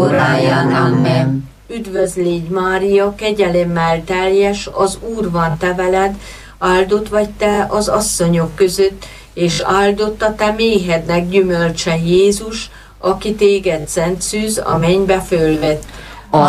óráján. Amen. Üdvözl légy Mária, kegyelemmel teljes, az Úr van te veled, áldott vagy te az asszonyok között, és áldott a te méhednek gyümölcse Jézus, aki téged szent szűz a mennybe fölvett.